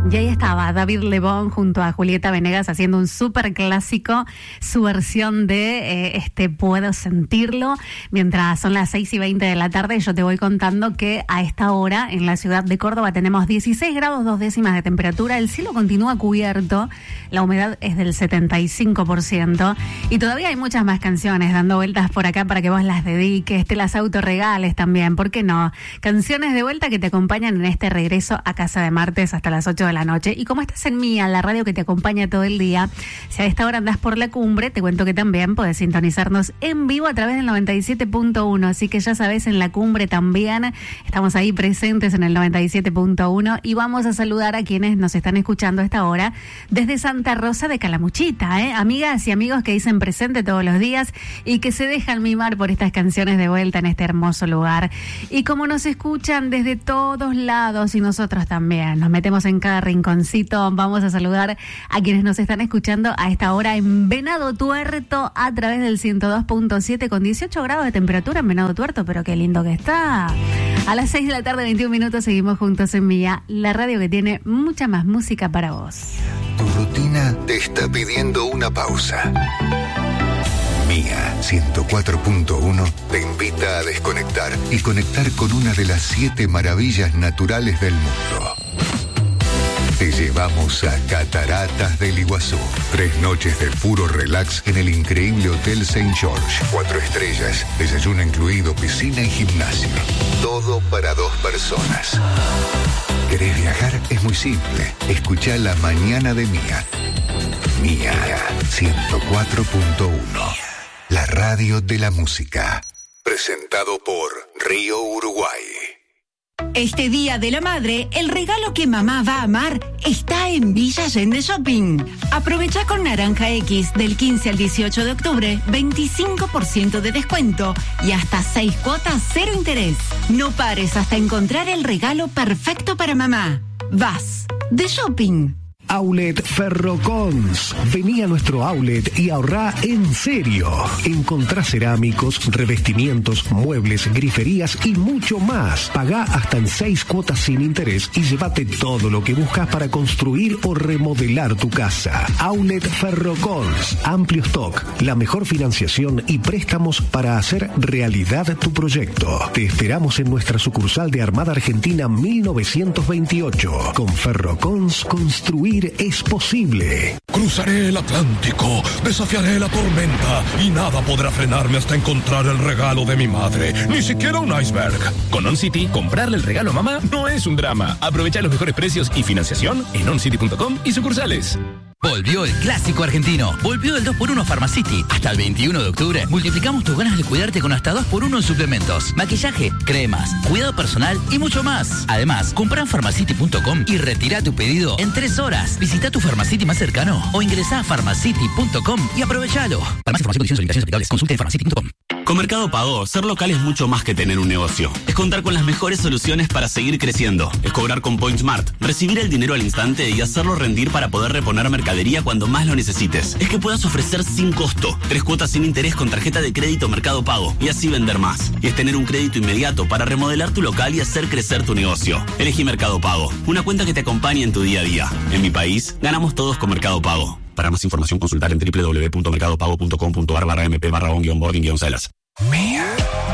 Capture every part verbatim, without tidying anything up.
Y ahí estaba David Lebón junto a Julieta Venegas haciendo un súper clásico, su versión de eh, este Puedo Sentirlo. Mientras son las seis y veinte de la tarde, yo te voy contando que a esta hora en la ciudad de Córdoba tenemos dieciséis grados dos décimas de temperatura, el cielo continúa cubierto, la humedad es del setenta y cinco por ciento y todavía hay muchas más canciones dando vueltas por acá para que vos las dediques, te las autorregales también, ¿por qué no? Canciones de vuelta que te acompañan en este regreso a casa de martes hasta las ocho de la noche. Y como estás en Mía, la radio que te acompaña todo el día, si a esta hora andás por la cumbre, te cuento que también podés sintonizarnos en vivo a través del noventa y siete punto uno, así que ya sabés, en la cumbre también estamos ahí presentes en el noventa y siete punto uno y vamos a saludar a quienes nos están escuchando a esta hora desde Santa Rosa de Calamuchita, ¿eh? Amigas y amigos que dicen presente todos los días y que se dejan mimar por estas canciones de vuelta en este hermoso lugar. Y como nos escuchan desde todos lados y nosotros también, nos metemos en cada rinconcito, vamos a saludar a quienes nos están escuchando a esta hora en Venado Tuerto a través del ciento dos punto siete con dieciocho grados de temperatura en Venado Tuerto, pero qué lindo que está. A las seis de la tarde, veintiún minutos, seguimos juntos en Mía, la radio que tiene mucha más música para vos. Tu rutina te está pidiendo una pausa. Mía ciento cuatro punto uno te invita a desconectar y conectar con una de las siete maravillas naturales del mundo. Te llevamos a Cataratas del Iguazú. Tres noches de puro relax en el increíble Hotel Saint George. Cuatro estrellas, desayuno incluido, piscina y gimnasio. Todo para dos personas. ¿Querés viajar? Es muy simple. Escuchá La Mañana de Mía. Mía ciento cuatro punto uno. La radio de la música. Presentado por Río Uruguay. Este Día de la Madre, el regalo que mamá va a amar está en Villa Allende Shopping. Aprovecha con Naranja X del quince al dieciocho de octubre, veinticinco por ciento de descuento y hasta seis cuotas cero interés. No pares hasta encontrar el regalo perfecto para mamá. Vas de shopping. Outlet Ferrocons. Vení a nuestro outlet y ahorrá en serio. Encontrá cerámicos, revestimientos, muebles, griferías y mucho más. Pagá hasta en seis cuotas sin interés y llévate todo lo que buscas para construir o remodelar tu casa. Outlet Ferrocons. Amplio stock, la mejor financiación y préstamos para hacer realidad tu proyecto. Te esperamos en nuestra sucursal de Armada Argentina mil novecientos veintiocho. Con Ferrocons construir es posible. Cruzaré el Atlántico, desafiaré la tormenta y nada podrá frenarme hasta encontrar el regalo de mi madre. Ni siquiera un iceberg. Con OnCity, comprarle el regalo a mamá no es un drama. Aprovecha los mejores precios y financiación en oncity punto com y sucursales. Volvió el clásico argentino. Volvió el dos por uno Pharmacity. Hasta el veintiuno de octubre multiplicamos tus ganas de cuidarte con hasta dos por uno en suplementos, maquillaje, cremas, cuidado personal y mucho más. Además, compra en pharmacity punto com y retira tu pedido en tres horas. Visita tu Pharmacity más cercano o ingresá a pharmacity punto com y aprovechalo. Para más información, condiciones y limitaciones aplicables, consulte en pharmacity punto com. Con Mercado Pago, ser local es mucho más que tener un negocio. Es contar con las mejores soluciones para seguir creciendo. Es cobrar con PointSmart, recibir el dinero al instante y hacerlo rendir para poder reponer mercadería cuando más lo necesites. Es que puedas ofrecer sin costo, tres cuotas sin interés con tarjeta de crédito Mercado Pago y así vender más. Y es tener un crédito inmediato para remodelar tu local y hacer crecer tu negocio. Elegí Mercado Pago, una cuenta que te acompañe en tu día a día. En mi país, ganamos todos con Mercado Pago. Para más información, consultar en doble u doble u doble u punto mercado pago punto com punto a r barra m p barra on guión boarding guión celas. Mía.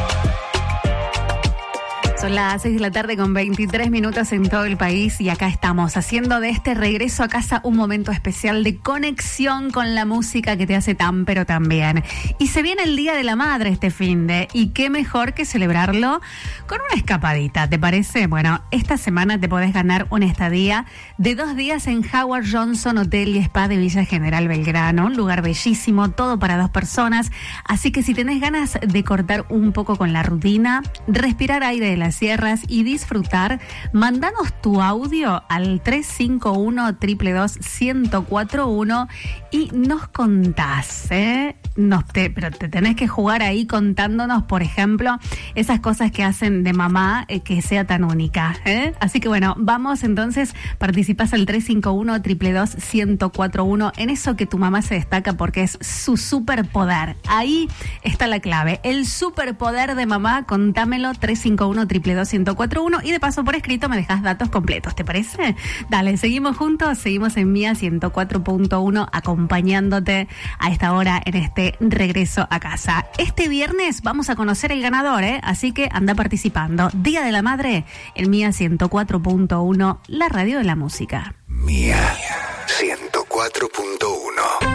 Son las seis de la tarde con veintitrés minutos en todo el país y acá estamos haciendo de este regreso a casa un momento especial de conexión con la música que te hace tan pero tan bien. Y se viene el Día de la Madre este finde y qué mejor que celebrarlo con una escapadita, ¿te parece? Bueno, esta semana te podés ganar una estadía de dos días en Howard Johnson Hotel y Spa de Villa General Belgrano, un lugar bellísimo, todo para dos personas, así que si tenés ganas de cortar un poco con la rutina, respirar aire de la sierras y disfrutar, mandanos tu audio al tres cinco uno, dos dos dos, uno cero cuatro uno y nos contás, ¿eh? Nos te, pero te tenés que jugar ahí contándonos, por ejemplo, esas cosas que hacen de mamá eh, que sea tan única, ¿eh? Así que bueno, vamos entonces, participás al tres cinco uno, dos dos dos, uno cero cuatro uno en eso que tu mamá se destaca porque es su superpoder. Ahí está la clave, el superpoder de mamá, contámelo, tres cinco uno, dos triple dos ciento cuatro uno y de paso por escrito me dejas datos completos, ¿te parece? Dale, seguimos juntos, seguimos en Mía ciento cuatro punto uno acompañándote a esta hora en este regreso a casa. Este viernes vamos a conocer el ganador, ¿eh? Así que anda participando. Día de la Madre en Mía ciento cuatro punto uno, la radio de la música. Mía ciento cuatro punto uno.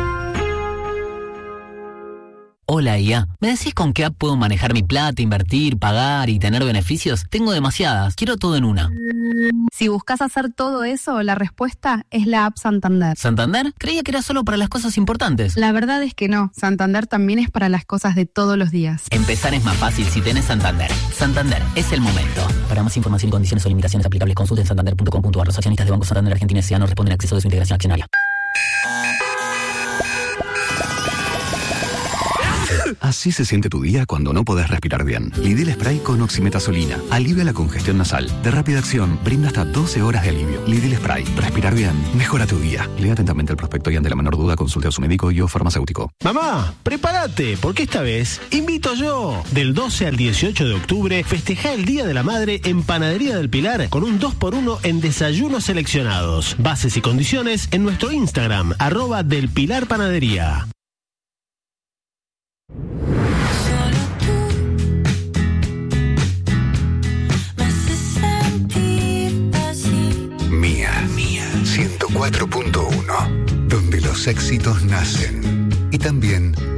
Hola, I A. ¿Me decís con qué app puedo manejar mi plata, invertir, pagar y tener beneficios? Tengo demasiadas. Quiero todo en una. Si buscas hacer todo eso, la respuesta es la app Santander. ¿Santander? Creía que era solo para las cosas importantes. La verdad es que no. Santander también es para las cosas de todos los días. Empezar es más fácil si tenés Santander. Santander, es el momento. Para más información y condiciones o limitaciones aplicables, consulten santander punto com punto a r. Los accionistas de Banco Santander Argentina S A no responden al acceso de su integración accionaria. Así se siente tu día cuando no podés respirar bien. Lidil Spray con oximetazolina. Alivia la congestión nasal. De rápida acción, brinda hasta doce horas de alivio. Lidil Spray. Respirar bien. Mejora tu día. Lea atentamente el prospecto y ante la menor duda consulte a su médico y o farmacéutico. Mamá, prepárate, porque esta vez invito yo. Del doce al dieciocho de octubre, festeja el Día de la Madre en Panadería del Pilar con un dos por uno en desayunos seleccionados. Bases y condiciones en nuestro Instagram, arroba del Pilar Panadería. Mía, Mía ciento cuatro punto uno, donde los éxitos nacen y también